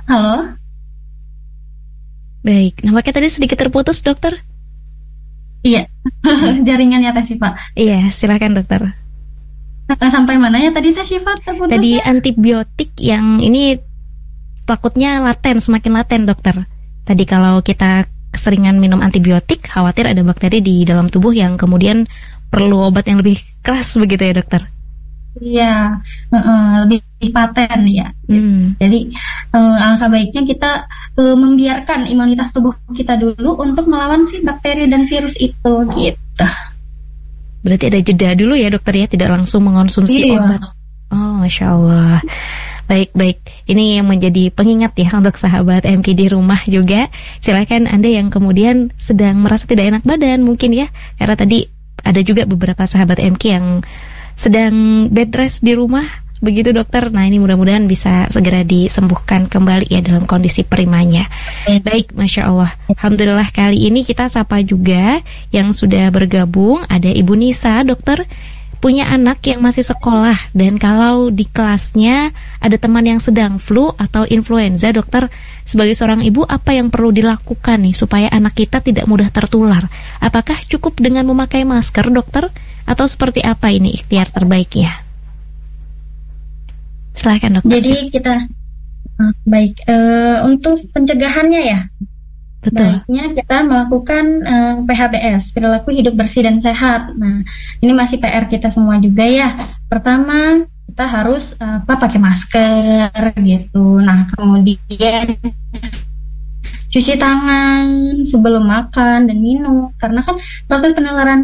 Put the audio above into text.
Halo? Baik, nampaknya tadi sedikit terputus, dokter. Iya, jaringannya Teh Syifa. Iya, silakan dokter. Sampai mana ya tadi Teh Syifa Tadi terputusnya? antibiotik yang ini takutnya laten, semakin laten dokter. Tadi kalau kita keseringan minum antibiotik, khawatir ada bakteri di dalam tubuh yang kemudian perlu obat yang lebih keras begitu ya dokter? Iya, lebih paten ya. Jadi alangkah baiknya kita membiarkan imunitas tubuh kita dulu untuk melawan si bakteri dan virus itu gitu. Berarti ada jeda dulu ya dokter ya, tidak langsung mengonsumsi obat. Oh, Masya Allah. Baik. Ini yang menjadi pengingat ya untuk sahabat MK di rumah juga. Silakan Anda yang kemudian sedang merasa tidak enak badan mungkin ya, karena tadi ada juga beberapa sahabat MK yang sedang bed rest di rumah, begitu dokter. Nah ini mudah-mudahan bisa segera disembuhkan kembali ya dalam kondisi primanya. Baik, Masya Allah. Alhamdulillah kali ini kita sapa juga yang sudah bergabung. Ada Ibu Nisa, dokter, punya anak yang masih sekolah. Dan kalau di kelasnya ada teman yang sedang flu atau influenza, dokter, sebagai seorang ibu apa yang perlu dilakukan nih supaya anak kita tidak mudah tertular? Apakah cukup dengan memakai masker, dokter? Atau seperti apa ini ikhtiar terbaiknya? Silakan dokter. Jadi kita untuk pencegahannya ya, betul. Baiknya kita melakukan PHBS, perilaku hidup bersih dan sehat. Nah, ini masih PR kita semua juga ya. Pertama, kita harus pakai masker gitu. Nah, kemudian cuci tangan sebelum makan dan minum, karena kan proses penularan